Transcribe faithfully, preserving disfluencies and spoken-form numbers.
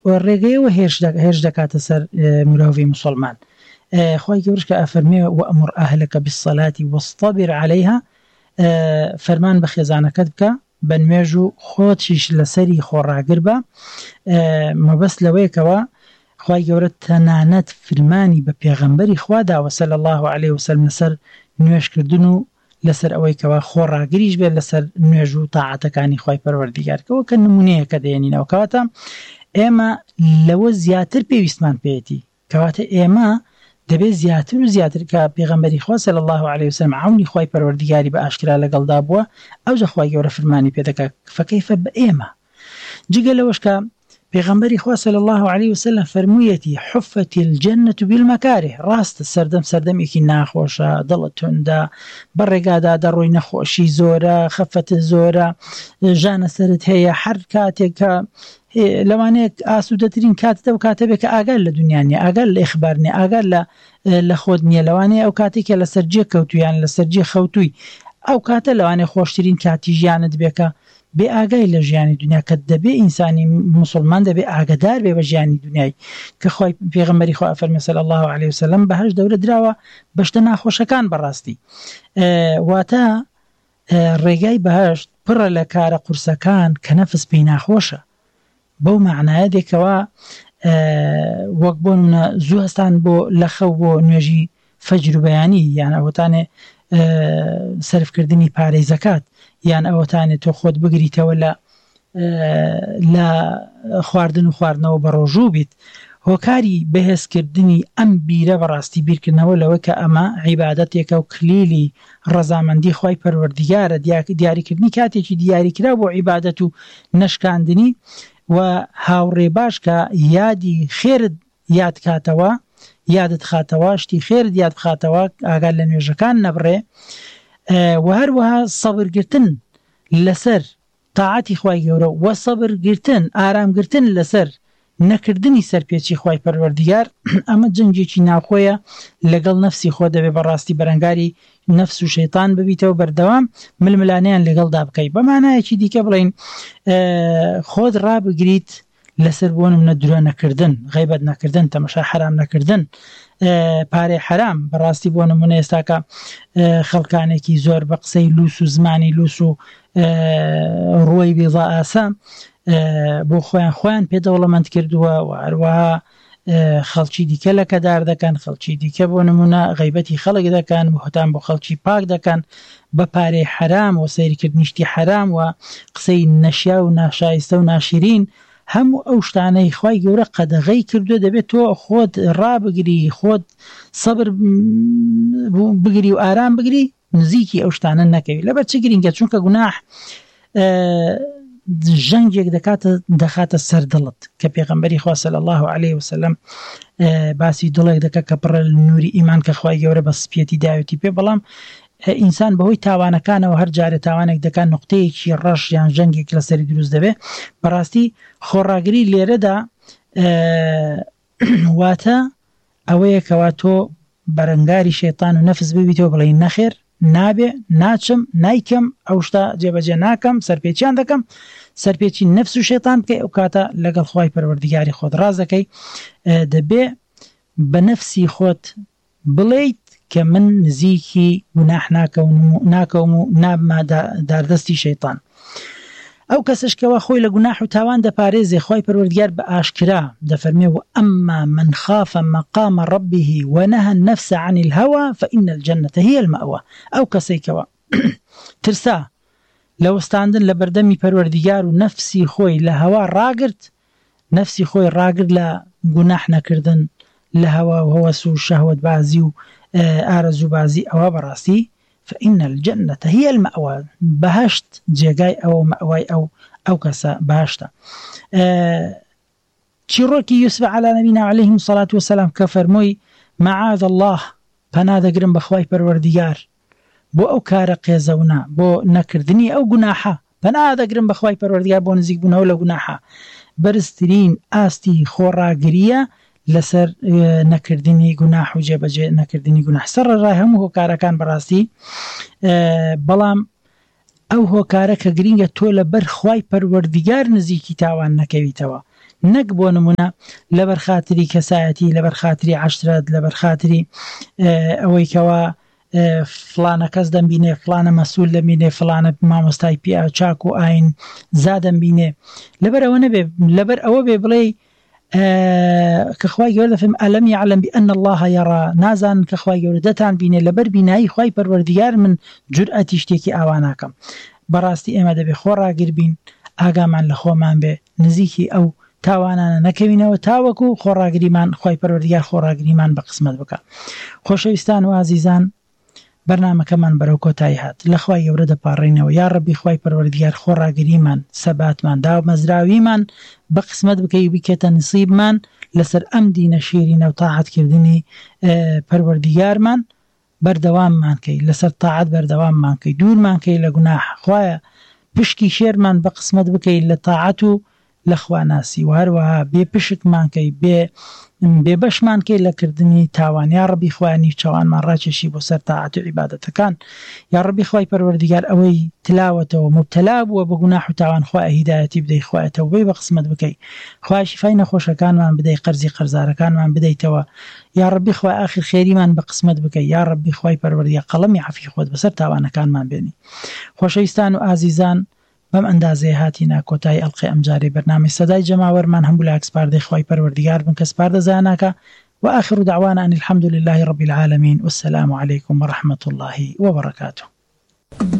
ڕێگەیەوە هێرش دەکاتە سەر مرۆڤی مسلمان. خوای گەورەش کە ئەفەرمێ وەئمر ئەهلەکە بالصەلاتی وەستەبر عەلەیها، فەرمان بە خێزانەکەت بکە بە نوێژ و خۆتیش لەسەری خۆڕاگر بە. مەبەست لەوەیەکەوە خوای گەورە تەنانەت فرمانی بە پێغەمبەری خوا داوە صلی الله علیه وسلم لەسەر نوێژکردن و لەسەر ئەوەی کەوا خۆڕاگریش بێت لەسەر نوێژ و تاعەتەکانی خوای پەروەردیگارکەوە کە نمونەیەکە دێنینەوە. کەواتە ئێمە لەوە زیاتر پێویستمان پێێتی، کەواتە ئێمە دەبێت زیاتر و زیاتر کە پێغەمبەری خوا صلی الله علیه وسلم عونی خوای پەروەردیگاری بە ئاشکرا لەگەڵدا بووە، ئەوجە خوای گەورە فرمانی پێ دەکات فەکەیفە بە ئێمە. جگە لەوەش کە پێغەمبەری خوا صلی الله علیه وسلم فەرموویەتی حفەتی الجەنەة بالمەکاره، ڕاستە سەردەم سەردەمێکی ناخۆشە، دڵت توندا، بەڕێگادا دەڕۆی نەخۆشی زۆرە، خەفەت زۆرە، ژانە سەرت هەیە، هەر کاتێک کە لەوانەیە ئاسوودەترین کاتتە و کاتە بێت کە ئاگار لە دنیا نیە، ئاگار لە ئیخبار نیە، ئاگار لە خۆت نییە، لەوانەیە ئەو کاتێکە لە سەرجێ کەوتویان لە سەرجێ خەوتووی، ئەو کاتە لەوانەیە خۆشترین کاتی ژیانت بێکە بێ ئاگای لە ژیانی دنیا، کە دەبێ ئینسانی مسلمان دەبێ ئاگدار بێ بە ژیانی دنیای کە خۆی پێغەمبەری خوا فەرمێ صلی الله علیه وسلم بەهەشت دەورە دراوە بەشتە ناخۆشەکان بەڕاستی. واتە ڕێگای بەهەشت پڕە لە کارە قورسەکان کە نەفس پێی ناخۆشە. بەو معنایە دێکەوە وەک بۆ نمونە زوو هەستان بۆ لە خەو بۆ نوێژی فەجر و بەیانی، یان ئەوەتانێ سەرفکردنی پارەی زەکات، یان ئەوەتانێت تۆ خۆت بگریتەوە لە لە خواردن و خواردنەوە بە ڕۆژوو بیت، هۆکاری بەهێزکردنی ئەم بیرە بەڕاستی بیرکردنەوە لەوە کە ئەمە عیبادەتێکە و کلیلی ڕەزامەندی خوای پەروەردیگارە، دیاریکردنی کاتێکی دیاریکرا بۆ عیبادەت و نەشکاندنی و هاوڕێ باش کە یادی خێرت یاد کاتەوە، یادت خاتەوە، شتی خێرت یاد بخاتەوە، ئاگار لە نوێژەکان نەبڕێ، و هەروەها سەبرگرتن لەسەر تاعاتی خوای گەورە و سەبرگرتن ئارامگرتن لەسەر نەکردنی سەرپێچی خوای پەروەردیگار. ئەمە جەنگێکی ناوخۆیە لەگەڵ نەفسی خۆ، دەبێ بەڕاستی بەرەنگاری نەفس و شەیتان ببیتەوە بەردەوام، ململانیان لەگەڵدا بکەیت. بەمانایەکی دیکە بڵین خۆت ڕابگریت لەسەر بۆ نمونە درۆ نەکردن، غیبەت نەکردن، تەمەشا حرام نەکردن، پارەی حرام. بەڕاستی بۆ نمونە ئێستاکە خەڵکانێکی زۆر بە قسەی لوس و زمانی لوس و ڕۆی بێضا ئاسە بۆ خۆیان خۆیان پێدەوڵەمەند کردووە، و هەروەها خەڵکی دیکە لە کەدار دەکەن، خەڵکی دیکە بۆ نمونە غیبەتی خەڵک دەکەن، بۆهتان بۆ خەڵکی پاک دەکەن بە پارەی حرام و سەیرکردنیشتی حرام و قسەی نەشیا و ناشایستە و ناشرین. هەموو ئەو شتانەی خوای گەورە قەدەغەی کردووە، دەبێت تۆ خۆت ڕابگری، خۆت سەبر بگری و ئارام بگری، نزیکی ئەو شتانە نەکەوی. لەبەر چ گرینگە؟ چونکە گوناح ژەنگێک دەخاتە سەر دڵت کە پێغەمبەری خوا صلی الله علیه وسلم باسی دڵێک دەکات کە پڕە لە نووری ئیمان کە خوای گەورە بە سپێتی داوێتی پێ، بەڵام ئینسان بەهۆی تاوانەکانەوە هەر جارێ تاوانێک دەکات نقطەیەکی ڕەش یان ژەنگێک لەسەری دروست دەبێت. بەڕاستی خۆڕاگری لێرەدا واتە ئەوەیە کەوا تۆ بەرەنگاری شەیتان و نەفس ببیتەوە بڵێ نەخێر، نابێ، ناچم، نایکەم، ئەو شتا جێبەجێ ناکەم، سەرپێچیان دەکەم، سەرپێچی نەفس و شەیتان بکەی، ئەو کاتە لەگەڵ خوای پەروەردیگاری خۆت ڕاز دەکەی. دەبێ بە نەفسی خۆت بڵێیت کە من نزیکی گوناح ناکەم و نابمە داردەستی شەیتان. ئەو کەسشکەوە خۆی لە گوناح و تاوان دەپارێزێ، خوای پەروەردیگار بە ئاشکرا دەفەرمێ و ئەمما من خاف مقام ربه ونهى النفس عن الهوى فإن الجنة هي المأوى. ئەو کەسێکەوە ترسا لە وەستاندن لە بەردەمی پەروەردیگار و نەفسی خۆی لە هەوا ڕاگرت، نەفسی خۆی ڕاگرت لە گوناح نەکردن، لە هەوا و هەوەس و شەهوەت بازی و ئارەزوو بازی، ئەوە بەڕاستی فإن الجنة هي المأوى، بهشت جێگای ئەوە مەوای ئەو ئەو کەسە باشتە. چیرۆکی یوسف علی نبینا علیه الصلاة والسلام کە فەرمووی معاذ الله، پەنا دەگرم بەخوای پەروەردیگار بۆ ئەو کارە قێزەونە، بۆ نەکردنی ئەو گوناحە، پەنا دەگرم بەخوای پەروەردیگار بۆ نزیک بوونەوە لە گوناحە. بەرزترین ئاستی خۆڕاگریە لەسەر نەکردنی گوناح و جێبەجێ نەکردنی گوناح. سەرڕای هەموو هۆکارەکان بەڕاستی، بەڵام ئەو هۆکارە کە گرینگە تۆ لە بەر خوای پەروەردیگار نزیکی تاوان نەکەویتەوە، نەک بۆ نمونە لەبەر خاتری کەسایەتی، لەبەر خاتری عەشرەت، لەبەر خاتری ئەوەی کەوا فلانە کەس دەمبینێ، فلانە مەسوول دەمبینێ، فلانە مامۆستای پیا چاک و ئاین زا دەمبینێ، لەبەر ئەوە نەبێ، لەبەر ئەوە بێ بڵێ کە خوای گەورە دەفەرمێ ئەلەم یعلم بأن الله یەرا، نازانن کە خوای گەورە دەتان بینێ، لەبەر بینایی خوای پەروەردگار من جورئەتی شتێکی ئاوا ناکەم. بەڕاستی ئێمە دەبێ خۆڕاگر بین، ئاگامان لە خۆمان بێ، نزیکی ئەو تاوانانە نەکەوینەوە تاوەکو خۆڕاگریمان خوای پەروەردگار خۆڕاگریمان بە قسمت بکە. خۆشەویستان و ئازیزان، بەرنامەکەمان بەرەو کۆتایی هات، لە خوای گەورە دەپاڕێنەوە. یا ڕەبی خوای پەروەردگار خۆڕاگریمان، سەباتمان، داومەزراویمان بە قسمت بکەی، بکێتە نسیبمان لەسەر ئەم دینە شیرینە و تاعەتکردنی پەروەردگارمان، بەردەواممان کەی لەسەر تاعەت، بەردەواممان کەی، دوورمان کەی لە گوناح. خوایە پشکی شێرمان بە قسمت بکەی لە تاعەت و لە خواناسی، و هەروەها بێ پشکمان کەی، بێ بێبەشمان کەی لە کردنی تاوان. یا ڕەبی خوانی چاوانمان ڕاکێشی بۆ سەر تاعەت و عیبادەتەکان. یا ڕەبی خوای پەروەردگار ئەوەی تلاوەتەوە مبتەلا بووە بە گوناح و تاوان، خوای هیدایەتی بدەی، خوای تەوبەی بە قسمت بکەی، خوای شیفای نەخۆشەکانمان بدەی، قەرزی قەرزارەکانمان بدەیتەوە. یا ڕەبی خوای ئاخر خێریمان بە قسمت بکەی. یا ڕەبی خوای پەروەردگار قەڵەمی عەفوی خۆت بەسەر تاوانەکانمان بێنی. خۆشەویستان و ئازیزان، بەم ئەندازەیە هاتینە کۆتایی ئەڵقەی ئەمجارەی بەرنامەی سەدای جەماوەرمان. هەموو لا ئەکسپاردەی خوای پەروەردگار بن کە سپاردە زاناکە. وآخر دعوانا أن الحمد لله رب العالمين، والسلام عليكم ورحمة الله وبركاته.